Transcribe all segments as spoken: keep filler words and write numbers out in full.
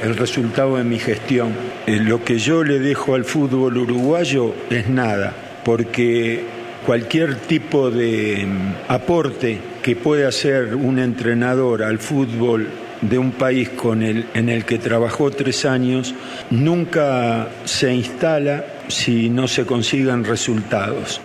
el resultado de mi gestión. Eh, lo que yo le dejo al fútbol uruguayo es nada, porque cualquier tipo de aporte que pueda hacer un entrenador al fútbol de un país con el, en el que trabajó tres años, nunca se instala si no se consigan resultados.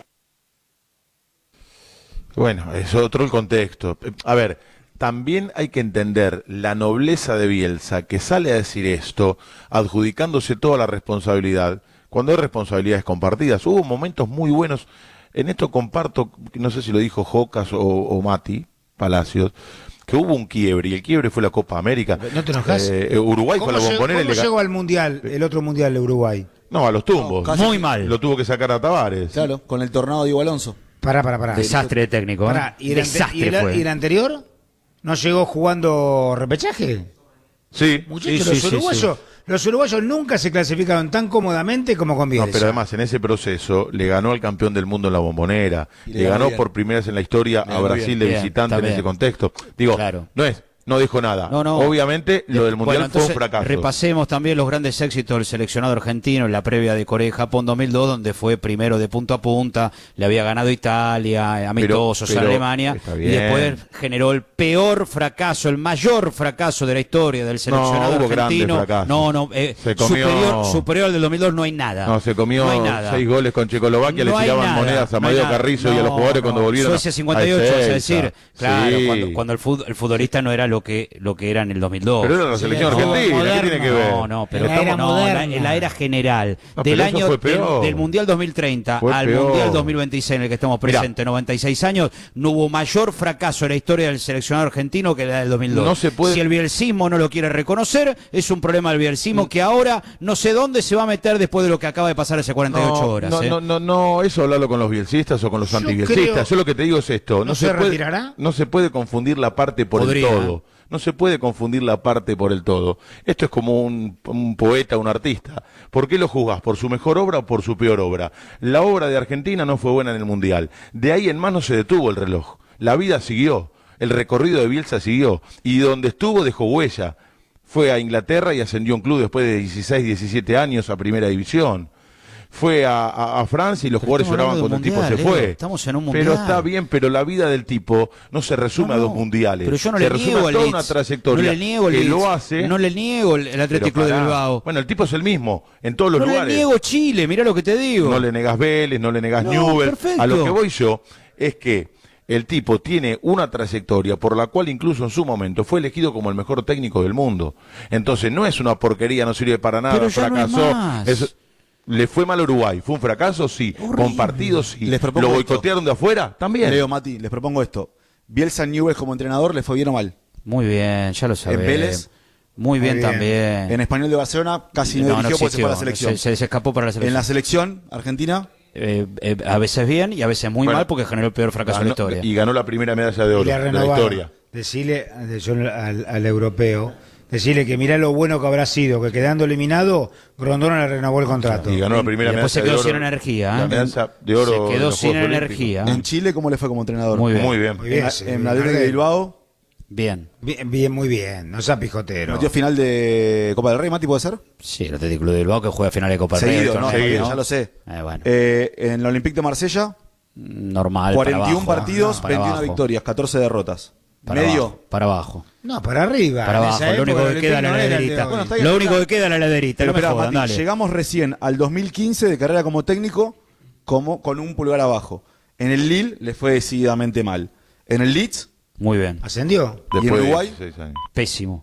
Bueno, es otro el contexto. A ver, también hay que entender la nobleza de Bielsa, que sale a decir esto, adjudicándose toda la responsabilidad, cuando hay responsabilidades compartidas. Hubo momentos muy buenos, en esto comparto, no sé si lo dijo Jocas o, o Mati Palacios, que hubo un quiebre, y el quiebre fue la Copa América. ¿No te enojas? Eh, Uruguay fue a la Bombonera. ¿Cómo llegó al Mundial, el otro Mundial de Uruguay? No, a los tumbos. No, muy mal. Lo tuvo que sacar a Tavares. Claro, con el tornado de Diego Alonso. Pará, pará, pará. Desastre de técnico. Pará, ¿y, el Desastre ante- y, el, fue. ¿Y el anterior? ¿No llegó jugando repechaje? Sí. Muchachos, sí, los, sí, uruguayos, sí, sí. los uruguayos nunca se clasificaron tan cómodamente como con Bielsa. No, pero además en ese proceso le ganó al campeón del mundo en la Bombonera, Y le, le ganó ganó bien. por primera vez en la historia Le a ganó Brasil bien. de Bien, visitante en también. ese contexto. Digo, Claro. no es, no dijo nada. No, no. Obviamente lo del Mundial Bueno, fue un entonces, fracaso. repasemos también los grandes éxitos del seleccionado argentino en la previa de Corea y Japón dos mil dos, donde fue primero de punta a punta, le había ganado Italia, amistosos Pero- a pero Alemania, está y bien. después generó el peor fracaso, el mayor fracaso de la historia del seleccionado hubo grandes argentino. fracasos. No, no, eh, Se comió- superior, superior al del dos mil dos no hay nada. No, se comió No hay nada. seis goles con Checoslovaquia, No le hay tiraban nada, monedas a no hay Amadeo nada. Carrizo y a los No, jugadores cuando no. volvieron. Suecia cincuenta y ocho, a vas a Ezeiza. decir, claro, Sí. cuando, cuando el, fut- el futbolista no era lo que lo que era en el dos mil dos. Pero era la selección Sí, argentina, moderno. ¿qué tiene que ver? No, no, pero En la era no, moderna. la- en la era general, No, del pero eso año fue del, peor. del Mundial dos mil treinta Fue al peor. Mundial dos mil veintiséis en el que estamos Mirá. presentes, noventa y seis años, no hubo mayor fracaso en la historia del seleccionado argentino que la del dos mil dos. No se puede- Si el bielcismo no lo quiere reconocer, es un problema del bielcismo que ahora no sé dónde se va a meter después de lo que acaba de pasar hace cuarenta y ocho No, horas. no, ¿eh? no, no, no, eso hablarlo con los bielcistas o con los Yo antibielcistas. creo- Yo lo que te digo es esto, no, ¿No se, se puede, retirará? no se puede confundir la parte por Podría, el todo. No se puede confundir la parte por el todo. Esto es como un, un poeta, un artista. ¿Por qué lo juzgás? ¿Por su mejor obra o por su peor obra? La obra de Argentina no fue buena en el Mundial. De ahí en más no se detuvo el reloj. La vida siguió. El recorrido de Bielsa siguió. Y donde estuvo dejó huella. Fue a Inglaterra y ascendió un club después de dieciséis, diecisiete años a Primera División. Fue a, a, a Francia y los Pero jugadores estamos lloraban hablando cuando el de un tipo se mundial, fue. Leo, estamos en un Pero mundial. está bien, pero la vida del tipo no se resume No, a dos no, mundiales. Pero yo no se le resume niego a el toda Leeds. una trayectoria No le niego el que Leeds. lo hace. No le niego el, el Atlético pero de pará. Bilbao. Bueno, el tipo es el mismo en todos los no lugares. le niego Chile, mirá lo que te digo. No le negas Vélez, no le negas No, Newell. perfecto. A lo que voy yo es que el tipo tiene una trayectoria por la cual incluso en su momento fue elegido como el mejor técnico del mundo. Entonces no es una porquería, no sirve para nada, Pero ya no es fracasó. más. Es- ¿Le fue mal a Uruguay? ¿Fue un fracaso? Sí. Horrible. ¿Compartido? Sí. Les propongo ¿Lo esto. boicotearon de afuera? También. Leo, Mati, les propongo esto. Bielsa Newell como entrenador, ¿le fue bien o mal? Muy bien, ya lo sabés. En Vélez. Muy bien, Muy bien. también. En Español de Barcelona casi no, dirigió porque se fue a la selección. Se, se escapó para la selección. En la selección argentina, Eh, eh, a veces bien y a veces muy Bueno, mal porque generó el peor fracaso Ganó- en la historia. y ganó la primera medalla de Y oro le de la renovaron. historia. Decirle de- yo al, al europeo, decirle que mirá lo bueno que habrá sido, que quedando eliminado, Grondona le renovó el contrato. Y ganó la primera Y después se medalla quedó de sin oro. energía, La ¿eh? medalla de oro. Se de quedó los sin Juegos energía. Olímpicos. en Chile, ¿cómo le fue como entrenador? Muy bien. Muy bien. Muy bien, En, sí, en la la Atlético verdad de que- Bilbao, Bien. Bien, bien, muy bien, no sea pijotero. metió final de Copa del Rey, Mati, ¿puede ser? Sí, el Atlético de Bilbao que juega final de Copa del Rey. Seguido, el ¿no? torneo, Seguido. Ya lo sé. Eh, bueno, Eh, en la Olympique de Marsella, normal. cuarenta y uno para abajo, partidos, no, para veintiuna abajo, victorias, catorce derrotas. para Medio. abajo, para abajo. No, para arriba. Para En abajo, esa lo único época que el queda es la Olímpico no era el de laderita. hoy. Bueno, está bien, Lo pero único pará. que queda es la laderita. Pero No me esperá, jodan, Mati, dale. llegamos recién al dos mil quince de carrera como técnico como con un pulgar abajo. En el Lille le fue decididamente mal. En el Leeds, Muy bien. ¿Ascendió? ¿Y en Después de Uruguay? dieciséis años. Pésimo.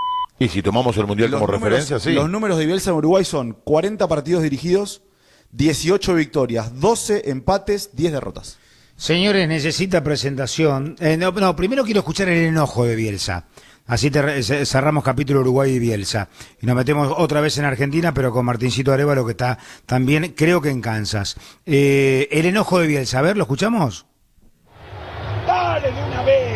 Y si tomamos el Mundial los como números- referencia, sí. Los números de Bielsa en Uruguay son cuarenta partidos dirigidos, dieciocho victorias, doce empates, diez derrotas. Señores, necesita presentación. Eh, no, no, primero quiero escuchar el enojo de Bielsa. Así te- ce- cerramos capítulo Uruguay y Bielsa. Y nos metemos otra vez en Argentina, pero con Martincito Arévalo, que está también, creo que en Kansas. Eh, el enojo de Bielsa, a ver, ¿lo escuchamos? ¡Dale de una vez!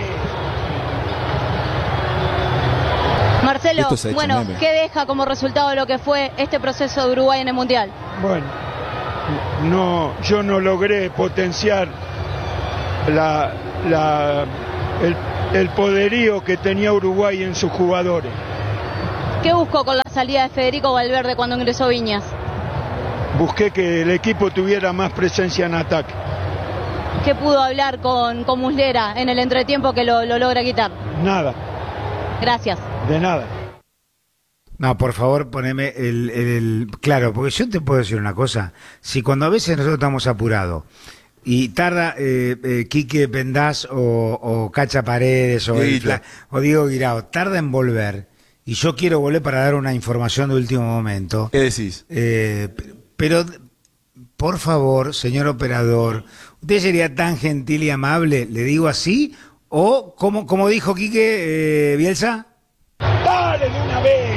Marcelo, Esto se ha hecho bueno, meme. ¿qué deja como resultado lo que fue este proceso de Uruguay en el Mundial? Bueno, no, yo no logré potenciar la, la, el, el poderío que tenía Uruguay en sus jugadores. ¿Qué buscó con la salida de Federico Valverde cuando ingresó Viñas? Busqué que el equipo tuviera más presencia en ataque. ¿Qué pudo hablar con, con Muslera en el entretiempo que lo, lo logra quitar? Nada. Gracias. De nada. No, por favor, poneme el, el, el... Claro, porque yo te puedo decir una cosa. Si cuando a veces nosotros estamos apurados y tarda eh, eh, Quique Pendaz o, o Cacha Paredes o, el, o Diego Guirao, tarda en volver, y yo quiero volver para dar una información de último momento. ¿Qué decís? Eh, pero, por favor, señor operador, ¿usted sería tan gentil y amable, le digo así? O, como, como dijo Quique eh, Bielsa? ¡Dale de una vez!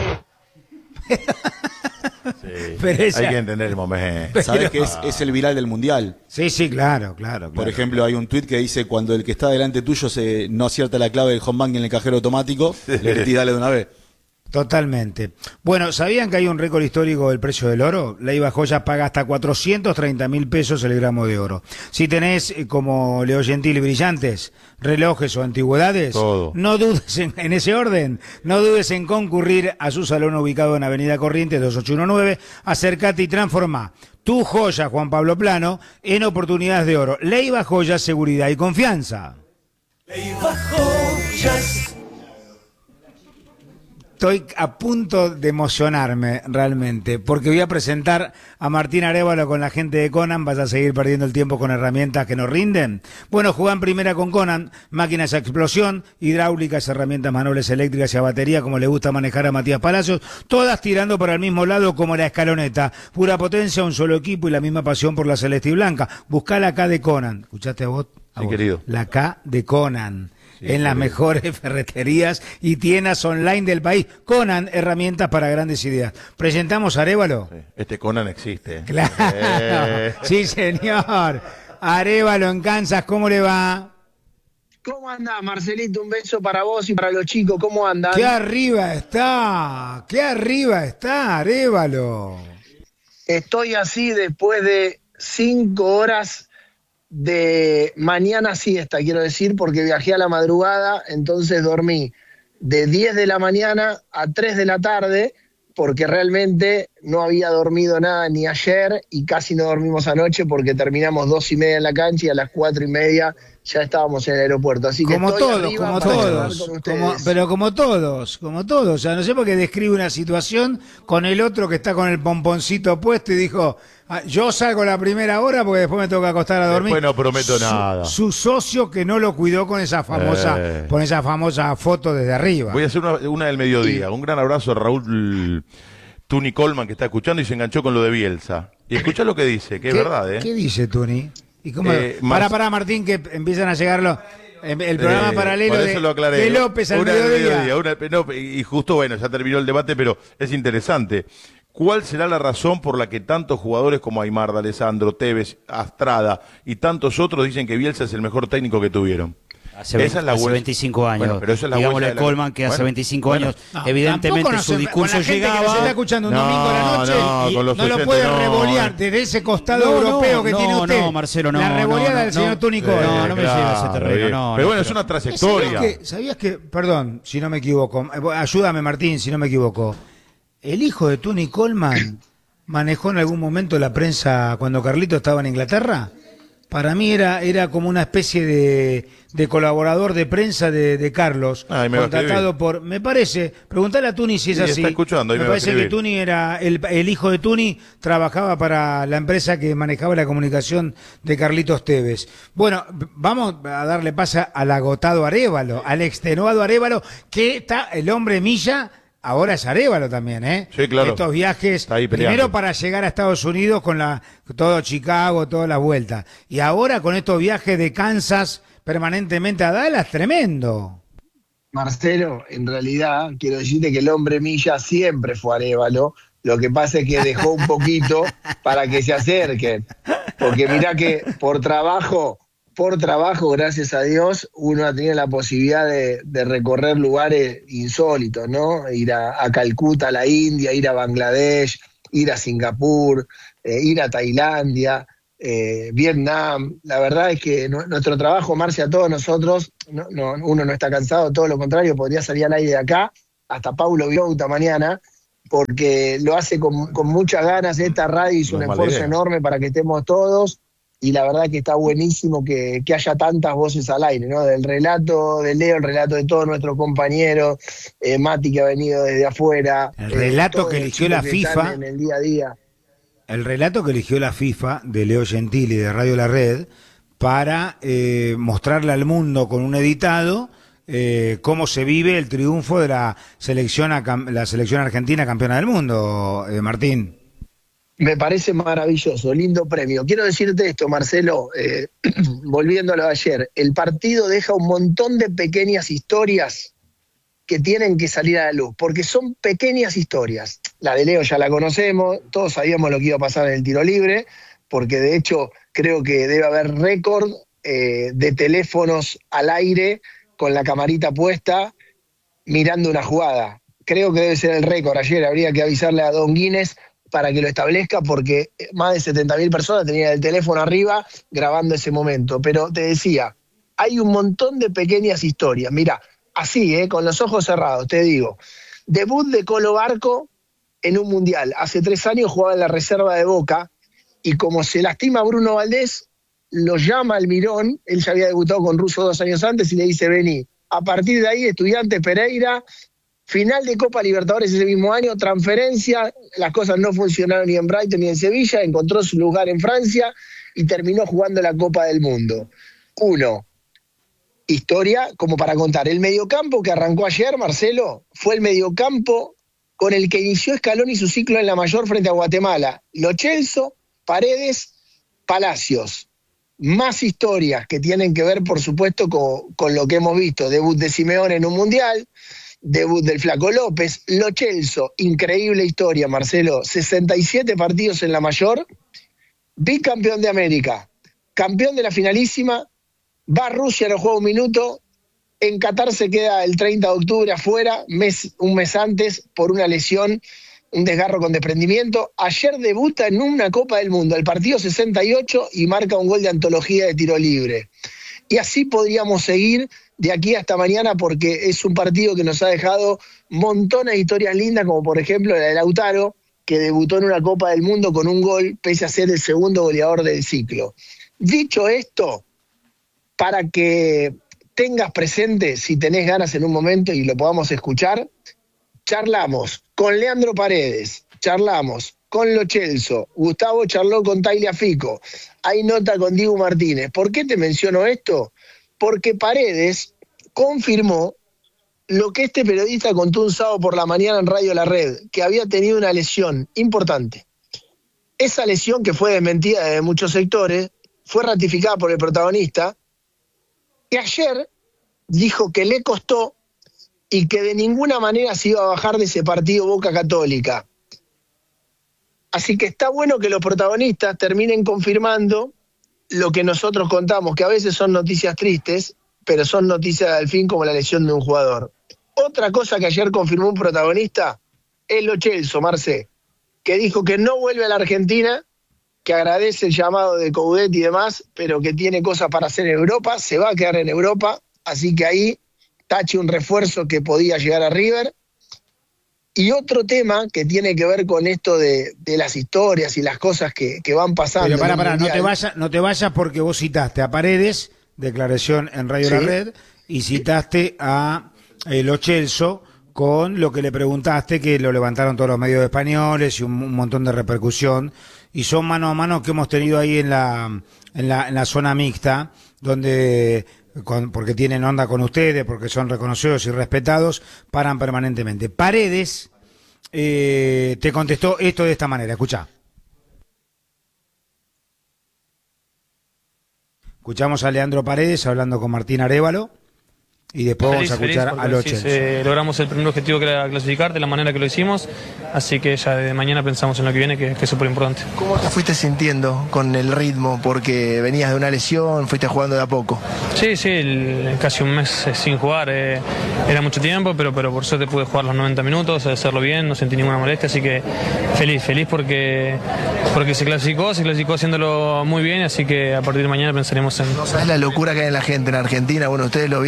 Sí, Pero esa- hay que entender el momento. ¿Sabés que es, es el viral del Mundial? Sí, sí, claro, claro. Por claro. ejemplo, hay un tuit que dice: cuando el que está delante tuyo se no acierta la clave del home banking en el cajero automático, le decís dale de una vez. Totalmente. Bueno, ¿sabían que hay un récord histórico del precio del oro? Leiva Joyas paga hasta cuatrocientos treinta mil pesos el gramo de oro. Si tenés, eh, como Leo Gentili, brillantes, relojes o antigüedades, Todo. no dudes en, en ese orden, no dudes en concurrir a su salón ubicado en Avenida Corrientes dos ocho uno nueve. Acércate y transforma tu joya, Juan Pablo Plano, en oportunidades de oro. Leiva Joyas, seguridad y confianza. Estoy a punto de emocionarme realmente, porque voy a presentar a Martín Arévalo con la gente de Conan. ¿Vas a seguir perdiendo el tiempo con herramientas que nos rinden? Bueno, jugá en primera con Conan, máquinas a explosión, hidráulicas, herramientas manuales eléctricas y a batería, como le gusta manejar a Matías Palacios, todas tirando para el mismo lado como la escaloneta. Pura potencia, un solo equipo y la misma pasión por la celeste y blanca. Buscá la K de Conan. ¿Escuchaste a vos? A Sí, vos. querido. La K de Conan. Sí, en las querido. mejores ferreterías y tiendas online del país. Conan, herramientas para grandes ideas. ¿Presentamos a Arévalo? Sí, este Conan existe. Claro. Eh. Sí, señor. Arévalo en Kansas, ¿cómo le va? ¿Cómo andás, Marcelito? Un beso para vos y para los chicos. ¿Cómo andan? ¡Qué arriba está! ¡Qué arriba está, Arévalo! Estoy así después de cinco horas de mañana siesta, quiero decir, porque viajé a la madrugada, entonces dormí de diez de la mañana a tres de la tarde, porque realmente no había dormido nada ni ayer y casi no dormimos anoche porque terminamos dos y media en la cancha y a las cuatro y media ya estábamos en el aeropuerto. Así que Como estoy todos, arriba como para charlar todos. con ustedes. Como- pero como todos, como todos. O sea, no sé por qué describe una situación con el otro que está con el pomponcito puesto y dijo, "Ah, yo salgo a la primera hora porque después me toca acostar a dormir". Después no prometo Su- nada. Su socio que no lo cuidó con esa famosa, Eh. con esa famosa foto desde arriba. Voy a hacer una, una del mediodía. Un gran abrazo a Raúl Tuni Colman, que está escuchando y se enganchó con lo de Bielsa. Y escuchá lo que dice, que es ¿Qué- verdad, ¿eh? ¿Qué dice Tuni? ¿Y cómo? Eh, para, más- para Martín, que empiezan a llegar los, el el programa Eh, paralelo por de, eso lo aclaré. de López al Una del mediodía. una- no, y justo, bueno, ya terminó el debate, pero es interesante. ¿Cuál será la razón por la que tantos jugadores como Aimar, D'Alessandro, Tevez, Astrada y tantos otros dicen que Bielsa es el mejor técnico que tuvieron? Hace, veinte, Esa es la hace huella. veinticinco años. Bueno, pero esa es la Digámosle huella a de la- Colman que hace Bueno, veinticinco bueno. años, No, evidentemente tampoco su nos- discurso con la gente que nos llegaba. está escuchando un No, domingo a la noche no, y con los no lo oyentes puede no, revolear eh. desde ese costado No, europeo no, que no, tiene usted. no, Marcelo, no, La revoleada no, del no, señor no. Tuni No, Colman. no me lleve a ese terreno, bien. no, Pero no, bueno, es pero- una trayectoria. ¿Sabías que, sabías que, perdón, si no me equivoco, eh, ayúdame Martín, si no me equivoco, el hijo de Tuni Colman manejó en algún momento la prensa cuando Carlito estaba en Inglaterra? Para mí era, era como una especie de, de colaborador de prensa de, de Carlos, Ah, ahí me va a contratado escribir. por, me parece, preguntale a Tuni si es Sí, así. está escuchando, ahí me me va a parece que escribir. Tuni era, el, el hijo de Tuni trabajaba para la empresa que manejaba la comunicación de Carlitos Tevez. Bueno, vamos a darle pase al agotado Arévalo, al extenuado Arévalo, que está el hombre Milla. Ahora es Arévalo también, ¿eh? Sí, claro. Estos viajes, Está ahí peleando. primero para llegar a Estados Unidos con la todo Chicago, todas las vueltas. Y ahora con estos viajes de Kansas permanentemente a Dallas, tremendo. Marcelo, en realidad quiero decirte que el hombre Milla siempre fue Arévalo, lo que pasa es que dejó un poquito para que se acerquen, porque mirá que por trabajo, por trabajo, gracias a Dios, uno ha tenido la posibilidad de, de recorrer lugares insólitos, ¿no? Ir a, a Calcuta, a la India, ir a Bangladesh, ir a Singapur, eh, ir a Tailandia, eh, Vietnam. La verdad es que no, nuestro trabajo, Marce, a todos nosotros, no, no, uno no está cansado, todo lo contrario, podría salir al aire de acá hasta Paulo Biouta mañana, porque lo hace con, con muchas ganas. Esta radio hizo No un es esfuerzo mala idea. enorme para que estemos todos, y la verdad que está buenísimo que, que haya tantas voces al aire, ¿no? Del relato de Leo, el relato de todos nuestros compañeros, eh, Mati que ha venido desde afuera. El eh, relato todos que los eligió chicos la que están FIFA. en el día a día. El relato que eligió la FIFA de Leo Gentili de Radio La Red para eh, mostrarle al mundo con un editado eh, cómo se vive el triunfo de la selección, a, la selección argentina campeona del mundo, eh, Martín. Me parece maravilloso, lindo premio. Quiero decirte esto, Marcelo, eh, volviendo a lo de ayer, el partido deja un montón de pequeñas historias que tienen que salir a la luz, porque son pequeñas historias. La de Leo ya la conocemos, todos sabíamos lo que iba a pasar en el tiro libre, porque de hecho creo que debe haber récord eh, de teléfonos al aire con la camarita puesta mirando una jugada. Creo que debe ser el récord. Ayer habría que avisarle a Don Guinness para que lo establezca, porque más de setenta mil personas tenían el teléfono arriba grabando ese momento. Pero te decía, hay un montón de pequeñas historias. Mira, así, eh, con los ojos cerrados, te digo. Debut de Colo Barco en un mundial. Hace tres años jugaba en la reserva de Boca, y como se lastima Bruno Valdés, lo llama Almirón. Él ya había debutado con Russo dos años antes y le dice: vení. A partir de ahí, Estudiantes Pereira, final de Copa Libertadores ese mismo año, transferencia, las cosas no funcionaron ni en Brighton ni en Sevilla, encontró su lugar en Francia y terminó jugando la Copa del Mundo. Uno, historia como para contar. El mediocampo que arrancó ayer, Marcelo, fue el mediocampo con el que inició Scaloni su ciclo en la mayor frente a Guatemala. Lo Celso, Paredes, Palacios. Más historias que tienen que ver, por supuesto, con, con lo que hemos visto. Debut de Simeone en un mundial, debut del Flaco López, Lo Celso, increíble historia, Marcelo, sesenta y siete partidos en la mayor, bicampeón de América, campeón de la finalísima, va a Rusia, no juega un minuto, en Qatar se queda el treinta de octubre afuera, mes, un mes antes, por una lesión, un desgarro con desprendimiento. Ayer debuta en una Copa del Mundo, el partido sesenta y ocho, y marca un gol de antología de tiro libre. Y así podríamos seguir de aquí hasta mañana, porque es un partido que nos ha dejado montones de historias lindas, como por ejemplo la de Lautaro, que debutó en una Copa del Mundo con un gol, pese a ser el segundo goleador del ciclo. Dicho esto, para que tengas presente, si tenés ganas en un momento y lo podamos escuchar, charlamos con Leandro Paredes, charlamos con Lo Celso, Gustavo charló con Tagliafico, hay nota con Diego Martínez. ¿Por qué te menciono esto? Porque Paredes confirmó lo que este periodista contó un sábado por la mañana en Radio La Red, que había tenido una lesión importante. Esa lesión, que fue desmentida de muchos sectores, fue ratificada por el protagonista, que ayer dijo que le costó y que de ninguna manera se iba a bajar de ese partido Boca Católica. Así que está bueno que los protagonistas terminen confirmando lo que nosotros contamos, que a veces son noticias tristes, pero son noticias al fin, como la lesión de un jugador. Otra cosa que ayer confirmó un protagonista es Lo Celso, Marcé, que dijo que no vuelve a la Argentina, que agradece el llamado de Coudet y demás, pero que tiene cosas para hacer en Europa, se va a quedar en Europa, así que ahí tache un refuerzo que podía llegar a River. Y otro tema que tiene que ver con esto de, de las historias y las cosas que, que van pasando. Pero para, para, no mundial. te vayas, no te vayas, porque vos citaste a Paredes, declaración en Radio Sí. La Red, y citaste a eh, Lo Celso con lo que le preguntaste, que lo levantaron todos los medios españoles y un, un montón de repercusión, y son mano a mano que hemos tenido ahí en la, en la, en la zona mixta, donde, con, porque tienen onda con ustedes, porque son reconocidos y respetados, paran permanentemente. Paredes eh, te contestó esto de esta manera, escuchá. Escuchamos a Leandro Paredes hablando con Martín Arévalo, y después Feliz, vamos a escuchar feliz, a Lo sí, Celso. eh, logramos el primer objetivo, que era clasificar de la manera que lo hicimos, así que ya de mañana pensamos en lo que viene, que, que es súper importante. ¿Cómo te fuiste sintiendo con el ritmo? Porque venías de una lesión, fuiste jugando de a poco. Sí, sí, el- casi un mes eh, sin jugar, eh, era mucho tiempo, pero, pero por suerte pude jugar los noventa minutos, hacerlo bien, no sentí ninguna molestia, así que feliz, feliz porque, porque se clasificó, se clasificó haciéndolo muy bien, así que a partir de mañana pensaremos en... ¿No sabes la locura que hay en la gente en Argentina? Bueno, ustedes lo vieron acá en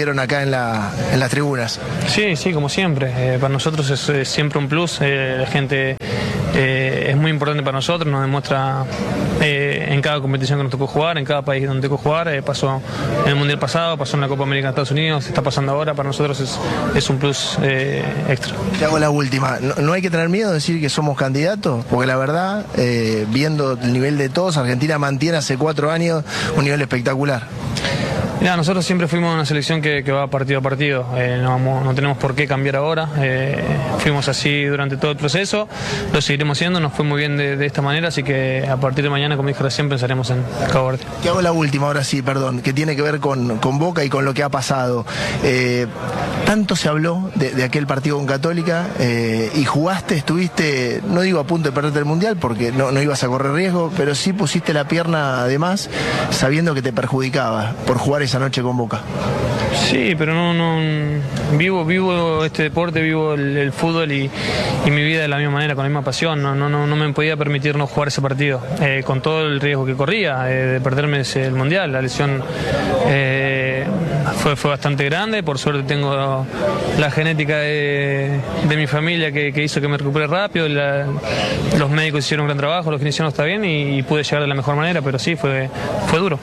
en, la, en las tribunas. Sí, sí, como siempre. Eh, para nosotros es, es siempre un plus. Eh, la gente eh, es muy importante para nosotros, nos demuestra eh, en cada competición que nos tocó jugar, en cada país donde tocó jugar. Eh, pasó en el Mundial pasado, pasó en la Copa América de Estados Unidos, está pasando ahora. Para nosotros es, es un plus eh, extra. Te hago la última. No, no hay que tener miedo de decir que somos candidatos, porque la verdad, eh, viendo el nivel de todos, Argentina mantiene hace cuatro años un nivel espectacular. Mira, nosotros siempre fuimos una selección que, que va partido a partido, eh, no, vamos, no tenemos por qué cambiar ahora, eh, fuimos así durante todo el proceso, lo seguiremos haciendo, nos fue muy bien de, de esta manera, así que a partir de mañana, como dije recién, pensaremos en Cabo Verde. Te hago la última, ahora sí, perdón, que tiene que ver con, con Boca y con lo que ha pasado. Eh, tanto se habló de, de aquel partido con Católica eh, y jugaste, estuviste, no digo a punto de perderte el Mundial porque no, no ibas a correr riesgo, pero sí pusiste la pierna además sabiendo que te perjudicaba por jugar esa noche con Boca. Sí, pero no, no vivo, vivo este deporte, vivo el, el fútbol y, y mi vida de la misma manera, con la misma pasión. No, no, no, no me podía permitir no jugar ese partido, eh, con todo el riesgo que corría eh, de perderme ese, el Mundial. La lesión eh, fue, fue bastante grande, por suerte tengo la genética de, de mi familia que, que hizo que me recupere rápido, la, los médicos hicieron un gran trabajo, los kinesiólogos está bien y, y pude llegar de la mejor manera, pero sí, fue, fue duro.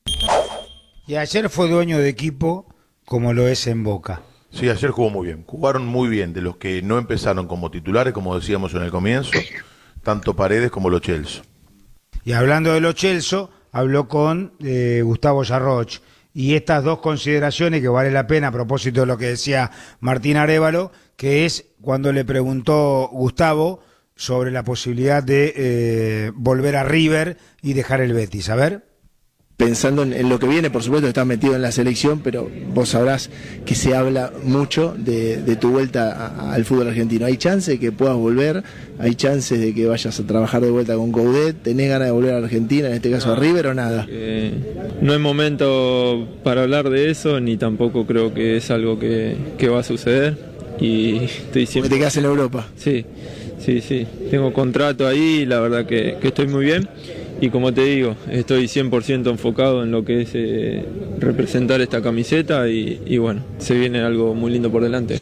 Y ayer fue dueño de equipo como lo es en Boca. Sí, ayer jugó muy bien, jugaron muy bien, de los que no empezaron como titulares, como decíamos en el comienzo, tanto Paredes como Lo Celso. Y hablando de Lo Celso, habló con eh, Gustavo Yarroch, y estas dos consideraciones que vale la pena a propósito de lo que decía Martín Arévalo, que es cuando le preguntó Gustavo sobre la posibilidad de eh, volver a River y dejar el Betis. A ver. Pensando en, en lo que viene, por supuesto, estás metido en la selección, pero vos sabrás que se habla mucho de, de tu vuelta a, al fútbol argentino. ¿Hay chance de que puedas volver? ¿Hay chances de que vayas a trabajar de vuelta con Coudet? ¿Tenés ganas de volver a Argentina, en este caso no, a River, o nada? Eh, no es momento para hablar de eso, ni tampoco creo que es algo que, que va a suceder. Y estoy siempre... ¿Te quedas en Europa? Sí, sí, sí. Tengo contrato ahí y la verdad que, que estoy muy bien. Y como te digo, estoy cien por ciento enfocado en lo que es eh, representar esta camiseta y, y bueno, se viene algo muy lindo por delante.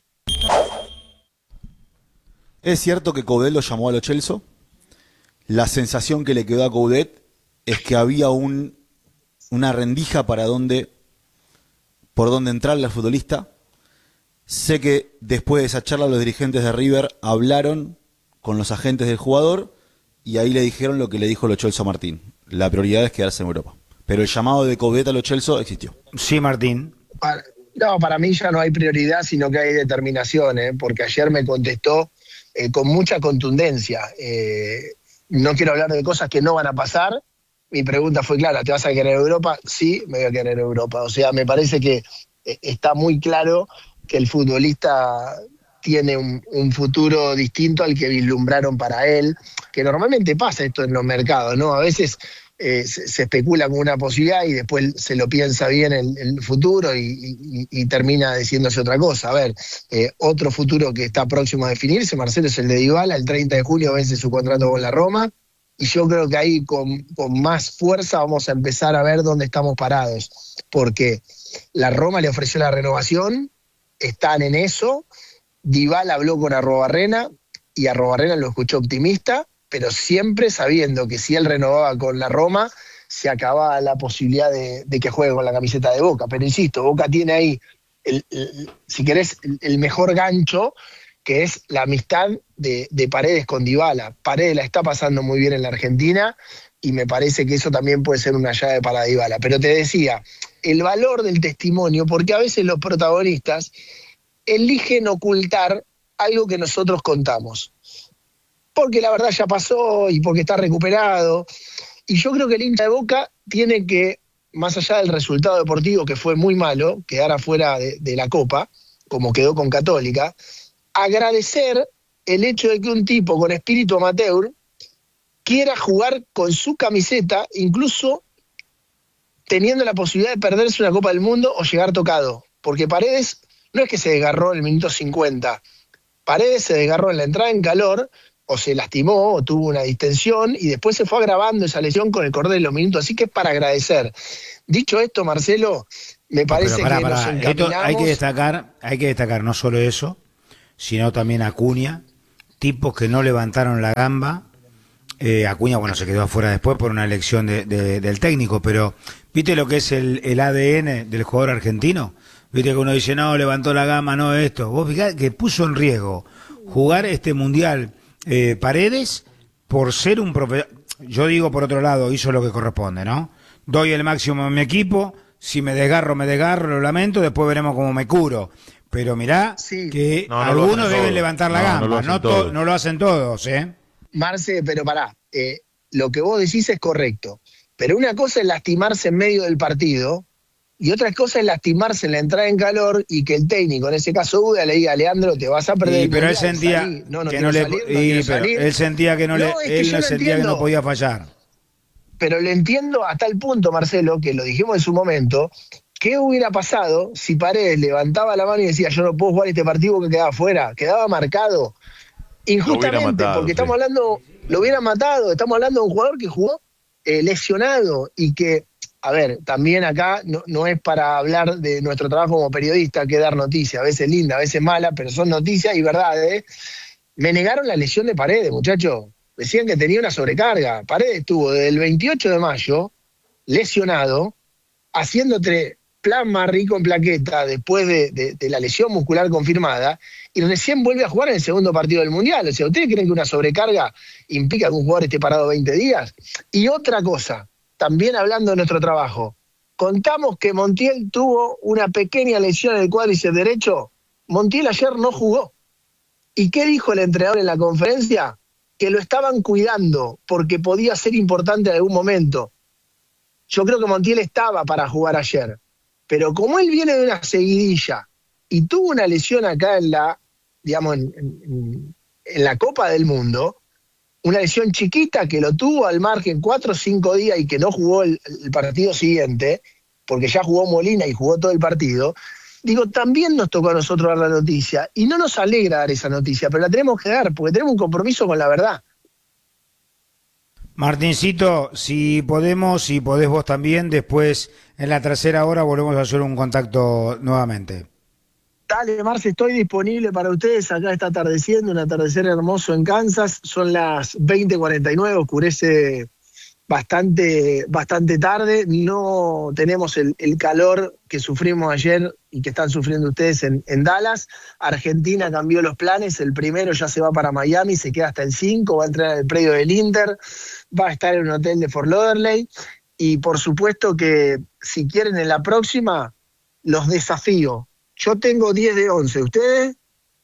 ¿Es cierto que Coudet lo llamó a Lo Celso? La sensación que le quedó a Coudet es que había un, una rendija para donde, por donde entrarle al futbolista. Sé que después de esa charla los dirigentes de River hablaron con los agentes del jugador y ahí le dijeron lo que le dijo Lo Celso a Martín. La prioridad es quedarse en Europa. Pero el llamado de Coudet a Lo Celso existió. Sí, Martín. Para, no, para mí ya no hay prioridad, sino que hay determinación, ¿eh? Porque ayer me contestó eh, con mucha contundencia. Eh, no quiero hablar de cosas que no van a pasar. Mi pregunta fue clara, ¿te vas a quedar en Europa? Sí, me voy a quedar en Europa. O sea, me parece que eh, está muy claro que el futbolista tiene un, un futuro distinto al que vislumbraron para él, que normalmente pasa esto en los mercados, ¿no? A veces eh, se, se especula con una posibilidad y después se lo piensa bien el, el futuro y, y, y termina diciéndose otra cosa. A ver, eh, otro futuro que está próximo a definirse, Marcelo, es el de Dybala. El treinta de julio vence su contrato con la Roma y yo creo que ahí con, con más fuerza vamos a empezar a ver dónde estamos parados, porque la Roma le ofreció la renovación, están en eso. Dybala habló con Arrobarrena y Arrobarrena lo escuchó optimista, pero siempre sabiendo que si él renovaba con la Roma, se acababa la posibilidad de, de que juegue con la camiseta de Boca. Pero insisto, Boca tiene ahí, el, el, si querés, el, el mejor gancho, que es la amistad de, de Paredes con Dybala. Paredes la está pasando muy bien en la Argentina y me parece que eso también puede ser una llave para Dybala. Pero te decía, el valor del testimonio, porque a veces los protagonistas eligen ocultar algo que nosotros contamos, porque la verdad ya pasó y porque está recuperado, y yo creo que el hincha de Boca tiene que, más allá del resultado deportivo que fue muy malo, quedar afuera de, de la Copa, como quedó con Católica, agradecer el hecho de que un tipo con espíritu amateur quiera jugar con su camiseta, incluso teniendo la posibilidad de perderse una Copa del Mundo o llegar tocado, porque Paredes no es que se desgarró en el minuto cincuenta, Paredes se desgarró en la entrada en calor, o se lastimó, o tuvo una distensión, y después se fue agravando esa lesión con el correr de los minutos, así que es para agradecer. Dicho esto, Marcelo, me parece Pero pará, que pará. nos encaminamos. Esto hay que destacar, hay que destacar no solo eso, sino también Acuña, tipos que no levantaron la gamba. Eh, Acuña, bueno, se quedó afuera después por una elección de, de, del técnico, pero ¿viste lo que es el, el A D N del jugador argentino? Viste que uno dice, no, levantó la gama, no esto. Vos fijás que puso en riesgo jugar este mundial eh, Paredes por ser un profesional. Yo digo, por otro lado, hizo lo que corresponde, ¿no? Doy el máximo a mi equipo, si me desgarro, me desgarro, lo lamento, después veremos cómo me curo. Pero mirá Sí. que No, no lo algunos hacen deben todos. levantar la No, no gamba, lo hacen no, to- todos. no lo hacen todos, ¿eh? Marce, pero pará, eh, lo que vos decís es correcto. Pero una cosa es lastimarse en medio del partido y otra cosa es lastimarse en la entrada en calor y que el técnico, en ese caso Uda, le diga, Leandro, te vas a perder Y, el pero él mundial, sentía salí. No, no que quiero no le salir, no y, quiero pero salir. él sentía que no, No, le es que él yo no lo sentía que entiendo. no podía fallar. Pero lo entiendo hasta el punto, Marcelo, que lo dijimos en su momento, ¿qué hubiera pasado si Paredes levantaba la mano y decía, yo no puedo jugar este partido porque quedaba fuera? Quedaba marcado. Injustamente, matado, porque sí. estamos hablando, lo hubiera matado, estamos hablando de un jugador que jugó eh, lesionado y que, a ver, también acá no, no es para hablar de nuestro trabajo como periodista, que dar noticias, a veces linda, a veces mala, pero son noticias y verdades. Me negaron la lesión de Paredes, muchachos. Decían que tenía una sobrecarga. Paredes estuvo desde el veintiocho de mayo lesionado, haciendo tre- plasma rico en plaqueta después de, de- de la lesión muscular confirmada, y recién vuelve a jugar en el segundo partido del Mundial. O sea, ¿ustedes creen que una sobrecarga implica que un jugador esté parado veinte días? Y otra cosa, también hablando de nuestro trabajo, contamos que Montiel tuvo una pequeña lesión en el cuádriceps derecho. Montiel ayer no jugó. ¿Y qué dijo el entrenador en la conferencia? Que lo estaban cuidando porque podía ser importante en algún momento. Yo creo que Montiel estaba para jugar ayer, pero como él viene de una seguidilla y tuvo una lesión acá en la, digamos, en, en, en la Copa del Mundo, una lesión chiquita que lo tuvo al margen cuatro o cinco días y que no jugó el, el partido siguiente, porque ya jugó Molina y jugó todo el partido. Digo, también nos tocó a nosotros dar la noticia, y no nos alegra dar esa noticia, pero la tenemos que dar, porque tenemos un compromiso con la verdad. Martincito, si podemos, si podés vos también, después en la tercera hora volvemos a hacer un contacto nuevamente. Dale, Marce, estoy disponible para ustedes. Acá está atardeciendo, un atardecer hermoso en Kansas. Son las veinte cuarenta y nueve, oscurece bastante, bastante tarde. No tenemos el, el calor que sufrimos ayer y que están sufriendo ustedes en, en Dallas. Argentina cambió los planes. El primero ya se va para Miami, se queda hasta el cinco, va a entrar en el predio del Inter, va a estar en un hotel de Fort Lauderdale. Y por supuesto que si quieren en la próxima, los desafío. Yo tengo diez de once, ¿ustedes?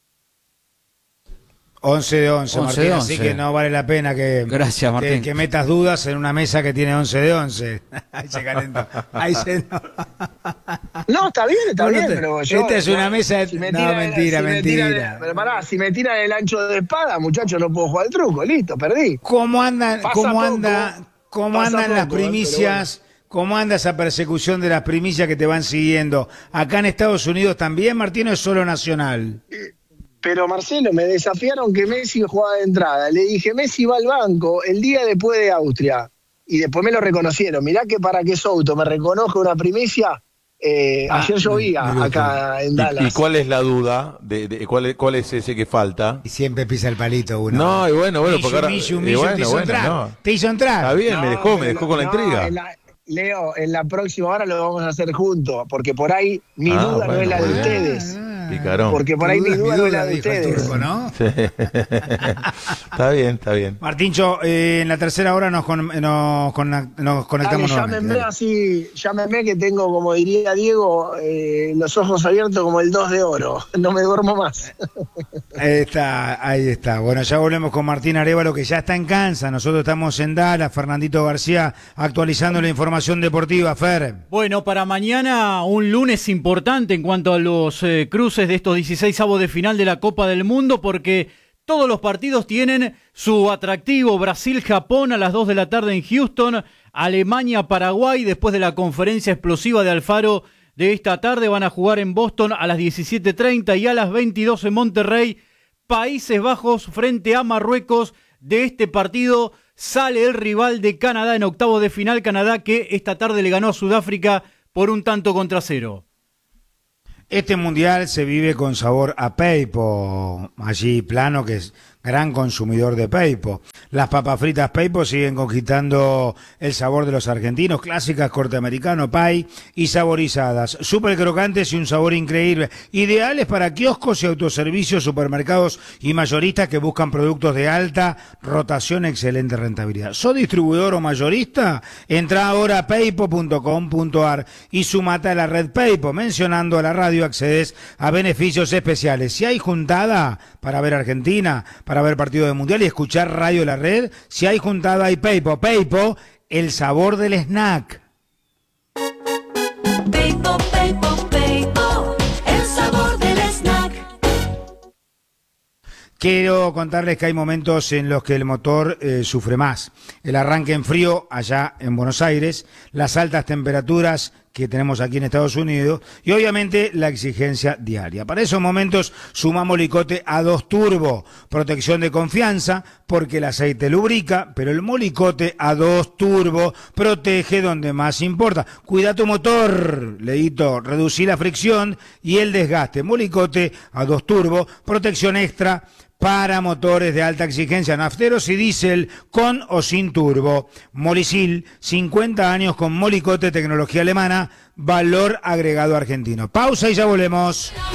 once de once, once Martín, de así once. que no vale la pena que, Gracias, Martín. que, que metas dudas en una mesa que tiene once de once. Ahí se calentó. Ahí se... No, está bien, está No, no bien, te- pero yo... esta es una yo- mesa de- si me no, tiran- mentira, si me mentira. tiran- pero pará, si me tiran el ancho de espada, muchachos, no puedo jugar el truco, listo, perdí. ¿Cómo andan, Pasa cómo poco, anda, cómo pasa andan las poco, eh, primicias? ¿Cómo anda esa persecución de las primicias que te van siguiendo? ¿Acá en Estados Unidos también, Martín, o es solo nacional? Pero Marcelo, me desafiaron que Messi jugaba de entrada. Le dije, Messi va al banco el día después de Austria. Y después me lo reconocieron. Mirá que para que Souto me reconozca una primicia, eh, Ah, ayer llovía mira acá en Dallas. ¿Y, y cuál es la duda? De, de- cuál, es, ¿Cuál es ese que falta? Y siempre pisa el palito uno. No, y bueno, bueno, Millo, porque ahora- Millo, y Millo, bueno, te hizo bueno, entrar. no. Te hizo entrar. Está bien, me dejó, me pero dejó con la no, intriga. en la- Leo, en la próxima hora lo vamos a hacer juntos, porque por ahí mi Ah, duda no bueno, es la de muy bien. ustedes. Picarón. Porque por ahí mi duda no es la de dijo el ustedes. turco, ¿no? Sí. Está bien, está bien. Martíncho, eh, en la tercera hora nos, con- nos, con- nos Dale, conectamos llámenme nuevamente. así, llámenme que tengo, como diría Diego, eh, los ojos abiertos como el dos de oro. No me duermo más. Ahí está, ahí está. Bueno, ya volvemos con Martín Arévalo, que ya está en Kansas. Nosotros estamos en Dallas. Fernandito García actualizando la información deportiva. Fer. Bueno, para mañana un lunes importante en cuanto a los eh, cruces de estos dieciséis avos de final de la Copa del Mundo, porque todos los partidos tienen su atractivo. Brasil-Japón a las dos de la tarde en Houston, Alemania-Paraguay después de la conferencia explosiva de Alfaro de esta tarde, van a jugar en Boston a las diecisiete treinta y a las veintidós en Monterrey, Países Bajos frente a Marruecos. De este partido sale el rival de Canadá en octavos de final, Canadá que esta tarde le ganó a Sudáfrica por un tanto contra cero. Este mundial se vive con sabor a Peipo, allí Plano, que es gran consumidor de Peipo. Las papas fritas Peipo siguen conquistando el sabor de los argentinos, clásicas, corte americano, pie y saborizadas, súper crocantes y un sabor increíble, ideales para kioscos y autoservicios, supermercados y mayoristas que buscan productos de alta rotación, excelente rentabilidad. ¿Sos distribuidor o mayorista? Entra ahora a peipo punto com punto ar y sumate a la red Peipo. Mencionando a la radio accedes a beneficios especiales. Si hay juntada para ver Argentina, para ver partido de mundial y escuchar Radio La Red, si hay juntada hay Peipo. Peipo, el sabor del snack. Peipo, Peipo, Peipo, el sabor del snack. Quiero contarles que hay momentos en los que el motor eh, sufre más. El arranque en frío allá en Buenos Aires, las altas temperaturas que tenemos aquí en Estados Unidos y obviamente la exigencia diaria. Para esos momentos suma Molicote A dos Turbo, protección de confianza porque el aceite lubrica, pero el Molicote A dos Turbo protege donde más importa. Cuida tu motor, Leito, reducir la fricción y el desgaste. Molicote A dos Turbo, protección extra para motores de alta exigencia, nafteros y diésel, con o sin turbo. Molisil, cincuenta años con Molicote, tecnología alemana, valor agregado argentino. Pausa y ya volvemos.